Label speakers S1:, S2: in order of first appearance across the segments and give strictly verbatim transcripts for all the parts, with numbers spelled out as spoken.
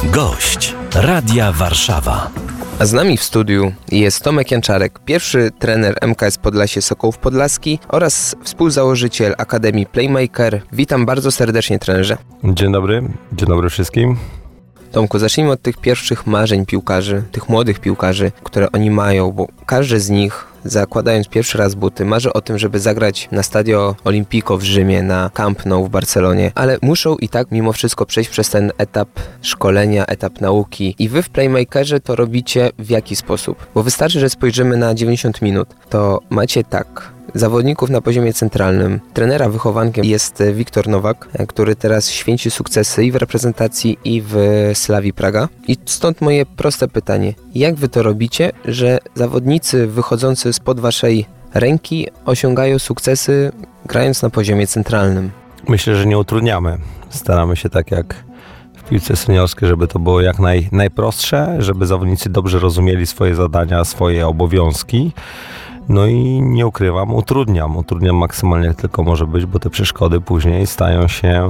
S1: Gość Radia Warszawa.
S2: A z nami w studiu jest Tomek Janczarek, pierwszy trener M K S Podlasie Sokołów Podlaski oraz współzałożyciel Akademii Playmaker. Witam bardzo serdecznie, trenerze.
S3: Dzień dobry, dzień dobry wszystkim.
S2: Tomku, zacznijmy od tych pierwszych marzeń piłkarzy, tych młodych piłkarzy, które oni mają, bo każdy z nich, zakładając pierwszy raz buty, marzy o tym, żeby zagrać na Stadio Olimpico w Rzymie, na Camp Nou w Barcelonie, ale muszą i tak mimo wszystko przejść przez ten etap szkolenia, etap nauki. I wy w Playmakerze to robicie w jaki sposób? Bo wystarczy, że spojrzymy na dziewięćdziesiąt minut, to macie tak... zawodników na poziomie centralnym. Trenera wychowankiem jest Wiktor Nowak, który teraz święci sukcesy i w reprezentacji, i w Slavii Praga. I stąd moje proste pytanie. Jak wy to robicie, że zawodnicy wychodzący spod waszej ręki osiągają sukcesy grając na poziomie centralnym?
S3: Myślę, że nie utrudniamy. Staramy się tak jak w piłce seniorskiej, żeby to było jak naj, najprostsze, żeby zawodnicy dobrze rozumieli swoje zadania, swoje obowiązki. No i nie ukrywam, utrudniam, utrudniam maksymalnie jak tylko może być, bo te przeszkody później stają się,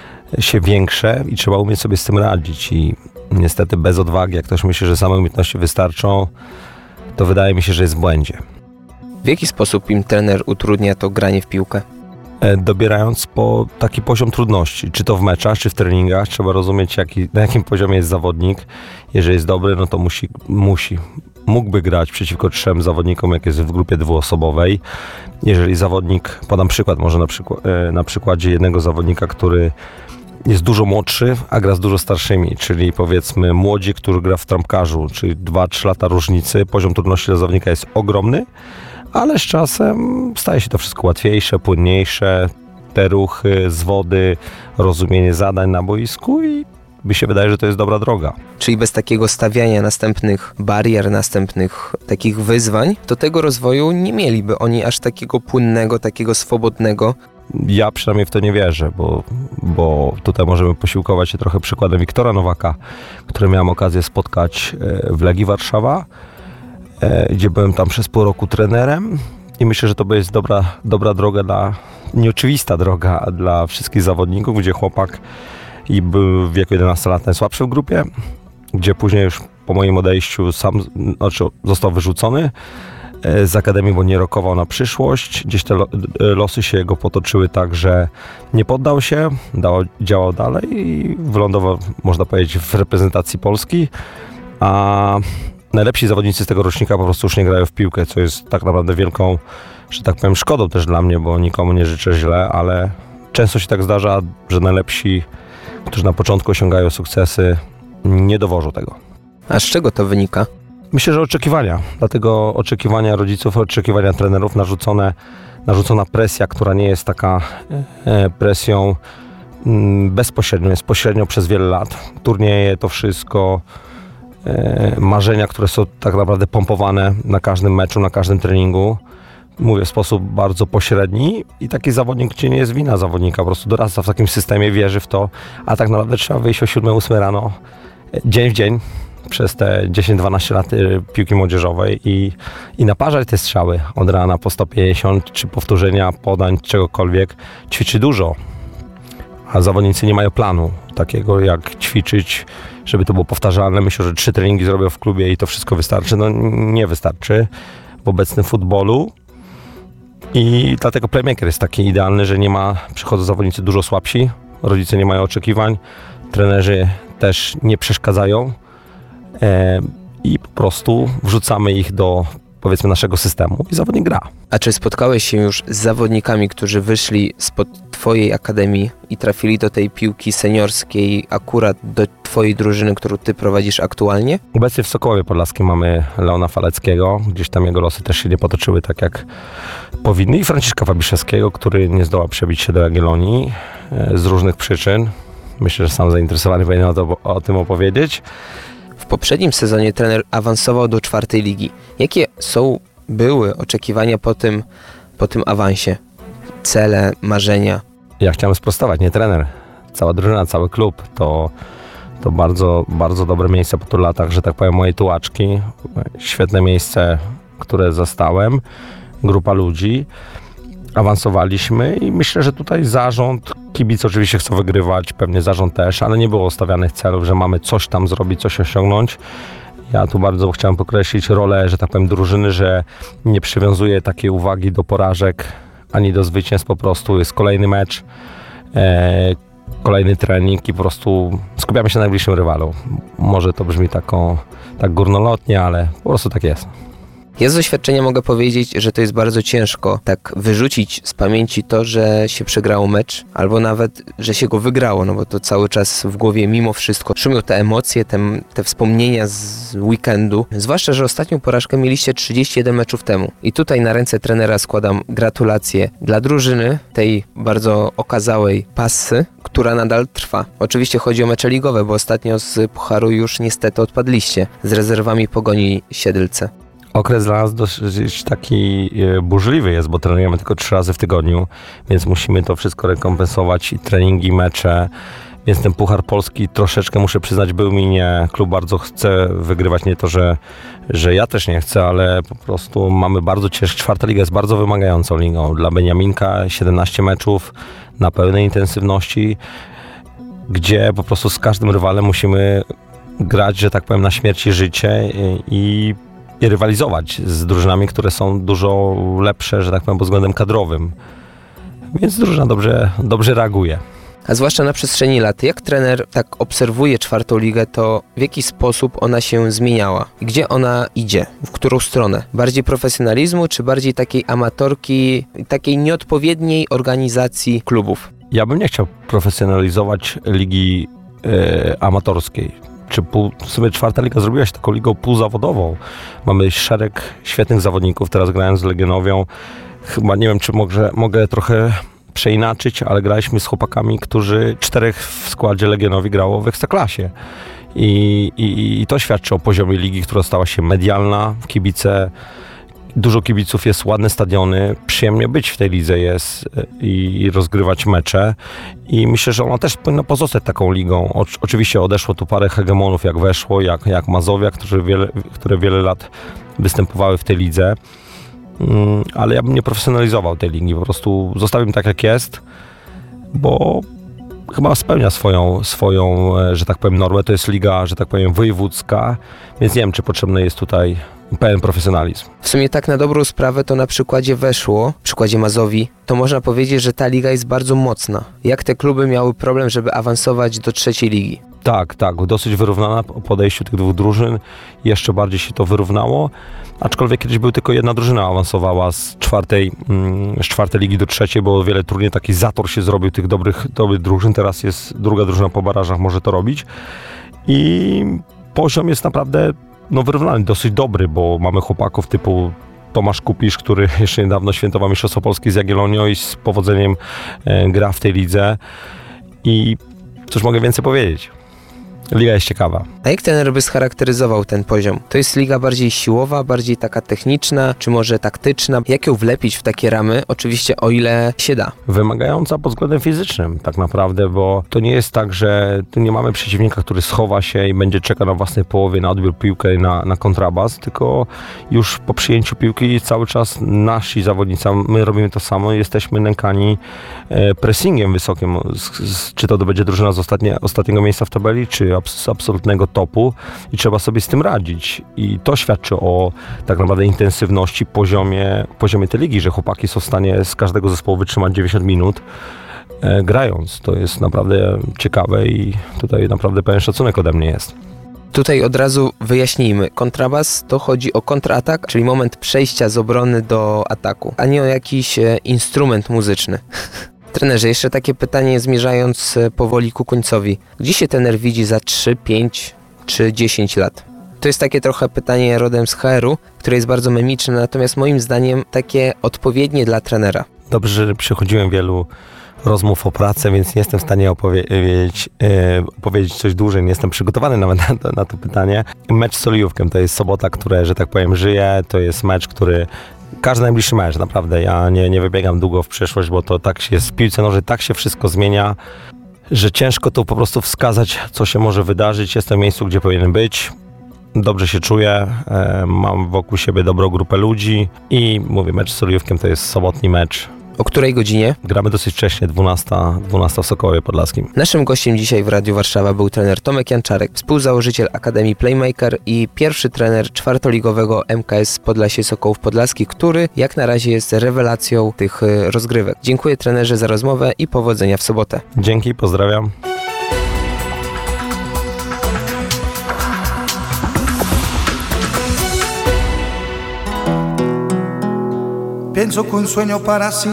S3: się większe i trzeba umieć sobie z tym radzić i niestety bez odwagi, jak ktoś myśli, że same umiejętności wystarczą, to wydaje mi się, że jest w błędzie.
S2: W jaki sposób im trener utrudnia to granie w piłkę?
S3: Dobierając po taki poziom trudności, czy to w meczach, czy w treningach, trzeba rozumieć jaki, na jakim poziomie jest zawodnik. Jeżeli jest dobry, no to musi, musi mógłby grać przeciwko trzem zawodnikom, jak jest w grupie dwuosobowej. Jeżeli zawodnik, podam przykład, może na, przykład, na przykładzie jednego zawodnika, który jest dużo młodszy, a gra z dużo starszymi, czyli powiedzmy młodzi, który gra w trampkarzu, czyli dwa trzy lata różnicy, poziom trudności dla zawodnika jest ogromny, ale z czasem staje się to wszystko łatwiejsze, płynniejsze, te ruchy, zwody, rozumienie zadań na boisku i mi się wydaje, że to jest dobra droga.
S2: Czyli bez takiego stawiania następnych barier, następnych takich wyzwań, to tego rozwoju nie mieliby oni aż takiego płynnego, takiego swobodnego.
S3: Ja przynajmniej w to nie wierzę, bo, bo tutaj możemy posiłkować się trochę przykładem Wiktora Nowaka, który miałem okazję spotkać w Legii Warszawa, gdzie byłem tam przez pół roku trenerem i myślę, że to jest dobra, dobra droga, dla, nieoczywista droga dla wszystkich zawodników, gdzie chłopak i był w wieku jedenastu lat najsłabszy w grupie, gdzie później już po moim odejściu sam znaczy został wyrzucony z akademii, bo nie rokował na przyszłość. Gdzieś te losy się jego potoczyły tak, że nie poddał się, dał, działał dalej i wylądował, można powiedzieć, w reprezentacji Polski, a najlepsi zawodnicy z tego rocznika po prostu już nie grają w piłkę, co jest tak naprawdę wielką, że tak powiem, szkodą też dla mnie, bo nikomu nie życzę źle, ale często się tak zdarza, że najlepsi, którzy na początku osiągają sukcesy, nie dowożą tego.
S2: A z czego to wynika?
S3: Myślę, że oczekiwania. Dlatego oczekiwania rodziców, oczekiwania trenerów, narzucone, narzucona presja, która nie jest taka e, presją m, bezpośrednią, jest pośrednio przez wiele lat. Turnieje, to wszystko, e, marzenia, które są tak naprawdę pompowane na każdym meczu, na każdym treningu. Mówię w sposób bardzo pośredni i taki zawodnik, gdzie nie jest wina zawodnika, po prostu dorasta w takim systemie, wierzy w to, a tak naprawdę trzeba wyjść o siódmej, ósmej rano, dzień w dzień, przez te dziesięć dwanaście lat piłki młodzieżowej i, i naparzać te strzały od rana po sto pięćdziesiąt, czy powtórzenia, podań, czegokolwiek, ćwiczy dużo, a zawodnicy nie mają planu takiego, jak ćwiczyć, żeby to było powtarzalne. Myślę, że trzy treningi zrobią w klubie i to wszystko wystarczy. No nie wystarczy w obecnym futbolu. I dlatego Playmaker jest taki idealny, że nie ma, przychodzą zawodnicy dużo słabsi, rodzice nie mają oczekiwań, trenerzy też nie przeszkadzają e, i po prostu wrzucamy ich do, powiedzmy, naszego systemu i zawodnik gra.
S2: A czy spotkałeś się już z zawodnikami, którzy wyszli spod twojej akademii i trafili do tej piłki seniorskiej akurat do twojej drużyny, którą ty prowadzisz aktualnie?
S3: Obecnie w Sokołowie Podlaskim mamy Leona Faleckiego, gdzieś tam jego losy też się nie potoczyły tak jak powinny, i Franciszka Fabiszewskiego, który nie zdoła przebić się do Jagiellonii z różnych przyczyn. Myślę, że sam zainteresowany powinien o, to, o tym opowiedzieć.
S2: W poprzednim sezonie trener awansował do czwartej ligi. Jakie są, były oczekiwania po tym, po tym awansie? Cele, marzenia?
S3: Ja chciałem sprostować, nie trener. Cała drużyna, cały klub to, to bardzo, bardzo dobre miejsce po tylu latach, że tak powiem, mojej tułaczki. Świetne miejsce, które zastałem. Grupa ludzi. awansowaliśmy i myślę, że tutaj zarząd, kibice oczywiście chcą wygrywać, pewnie zarząd też, ale nie było stawianych celów, że mamy coś tam zrobić, coś osiągnąć. Ja tu bardzo chciałem podkreślić rolę, że tak powiem, drużyny, że nie przywiązuję takiej uwagi do porażek ani do zwycięstw, po prostu jest kolejny mecz, e, kolejny trening i po prostu skupiamy się na najbliższym rywalu. Może to brzmi tako, tak górnolotnie, ale po prostu tak jest.
S2: Ja z doświadczenia mogę powiedzieć, że to jest bardzo ciężko tak wyrzucić z pamięci to, że się przegrało mecz, albo nawet, że się go wygrało, no bo to cały czas w głowie mimo wszystko szumią te emocje, te, te wspomnienia z weekendu. Zwłaszcza, że ostatnią porażkę mieliście trzydzieści jeden meczów temu. I tutaj na ręce trenera składam gratulacje dla drużyny, tej bardzo okazałej passy, która nadal trwa. Oczywiście chodzi o mecze ligowe, bo ostatnio z Pucharu już niestety odpadliście z rezerwami Pogoni Siedlce.
S3: Okres dla nas dosyć taki burzliwy jest, bo trenujemy tylko trzy razy w tygodniu, więc musimy to wszystko rekompensować, i treningi, mecze, więc ten Puchar Polski troszeczkę, muszę przyznać, był mi nie. Klub bardzo chce wygrywać, nie to, że, że ja też nie chcę, ale po prostu mamy bardzo ciężko. Czwarta liga jest bardzo wymagającą ligą. Dla Beniaminka siedemnaście meczów na pełnej intensywności, gdzie po prostu z każdym rywalem musimy grać, że tak powiem, na śmierć i życie i i rywalizować z drużynami, które są dużo lepsze, że tak powiem, pod względem kadrowym. Więc drużyna dobrze, dobrze reaguje.
S2: A zwłaszcza na przestrzeni lat, jak trener tak obserwuje czwartą ligę, to w jaki sposób ona się zmieniała? Gdzie ona idzie? W którą stronę? Bardziej profesjonalizmu, czy bardziej takiej amatorki, takiej nieodpowiedniej organizacji klubów?
S3: Ja bym nie chciał profesjonalizować ligi e, amatorskiej. Czy pół, w sumie czwarta liga zrobiła się taką ligą półzawodową. Mamy szereg świetnych zawodników, teraz grając z Legionowią. Chyba nie wiem, czy mogę, mogę trochę przeinaczyć, ale graliśmy z chłopakami, którzy czterech w składzie Legionowi grało w Ekstraklasie. I, i, I to świadczy o poziomie ligi, która stała się medialna, kibice, dużo kibiców, jest ładne stadiony, przyjemnie być w tej lidze jest i rozgrywać mecze i myślę, że ona też powinna pozostać taką ligą. O, oczywiście odeszło tu parę hegemonów, jak weszło, jak, jak Mazowia, którzy wiele, które wiele lat występowały w tej lidze, mm, ale ja bym nie profesjonalizował tej ligi, po prostu zostawił tak jak jest, bo chyba spełnia swoją, swoją, że tak powiem, normę. To jest liga, że tak powiem, wojewódzka, więc nie wiem, czy potrzebny jest tutaj pełen profesjonalizm.
S2: W sumie tak na dobrą sprawę to na przykładzie Weszło, przykładzie Mazowi, to można powiedzieć, że ta liga jest bardzo mocna. Jak te kluby miały problem, żeby awansować do trzeciej ligi?
S3: Tak, tak, dosyć wyrównana po podejściu tych dwóch drużyn. Jeszcze bardziej się to wyrównało, aczkolwiek kiedyś był tylko jedna drużyna awansowała z czwartej, z czwartej ligi do trzeciej, bo wiele trudniej, taki zator się zrobił tych dobrych, dobrych drużyn. Teraz jest druga drużyna po barażach, może to robić. I poziom jest naprawdę no, wyrównany, dosyć dobry, bo mamy chłopaków typu Tomasz Kupisz, który jeszcze niedawno świętował Mistrzostwo Polski z Jagiellonią i z powodzeniem e, gra w tej lidze. I cóż mogę więcej powiedzieć? Liga jest ciekawa.
S2: A jak trener by scharakteryzował ten poziom? To jest liga bardziej siłowa, bardziej taka techniczna, czy może taktyczna? Jak ją wlepić w takie ramy? Oczywiście o ile się da.
S3: Wymagająca pod względem fizycznym tak naprawdę, bo to nie jest tak, że tu nie mamy przeciwnika, który schowa się i będzie czekał na własnej połowie na odbiór piłki i na, na kontrabas, tylko już po przyjęciu piłki cały czas nasi zawodnicy, my robimy to samo, jesteśmy nękani pressingiem wysokim, czy to będzie drużyna z ostatnie, ostatniego miejsca w tabeli, czy z absolutnego topu i trzeba sobie z tym radzić. I to świadczy o tak naprawdę intensywności, poziomie, poziomie tej ligi, że chłopaki są w stanie z każdego zespołu wytrzymać dziewięćdziesiąt minut e, grając. To jest naprawdę ciekawe i tutaj naprawdę pełen szacunek ode mnie jest.
S2: Tutaj od razu wyjaśnijmy. Kontrabas to chodzi o kontratak, czyli moment przejścia z obrony do ataku, a nie o jakiś e, instrument muzyczny. Trenerze, jeszcze takie pytanie zmierzając powoli ku końcowi. Gdzie się trener widzi za trzy, pięć czy dziesięć lat? To jest takie trochę pytanie rodem z H R u, które jest bardzo memiczne, natomiast moim zdaniem takie odpowiednie dla trenera.
S3: Dobrze, że przechodziłem wielu rozmów o pracę, więc nie jestem w stanie opowiedzieć, e, opowiedzieć coś dłużej, nie jestem przygotowany nawet na to, na to pytanie. Mecz z Solijówkiem to jest sobota, które, że tak powiem, żyje, to jest mecz, który każdy najbliższy mecz, naprawdę. Ja nie, nie wybiegam długo w przyszłość, bo to tak się jest w piłce nożnej, tak się wszystko zmienia, że ciężko to po prostu wskazać, co się może wydarzyć. Jestem w miejscu, gdzie powinien być. Dobrze się czuję, e, mam wokół siebie dobrą grupę ludzi i mówię, mecz z Solijówkiem to jest sobotni mecz,
S2: O której godzinie?
S3: Gramy dosyć wcześnie, dwunasta, dwunasta w Sokołowie Podlaskim.
S2: Naszym gościem dzisiaj w Radiu Warszawa był trener Tomek Janczarek, współzałożyciel Akademii Playmaker i pierwszy trener czwartoligowego M K S Podlasie Sokołów Podlaskich, który jak na razie jest rewelacją tych rozgrywek. Dziękuję trenerze za rozmowę i powodzenia w sobotę.
S3: Dzięki, pozdrawiam.
S4: Pienso que un sueño para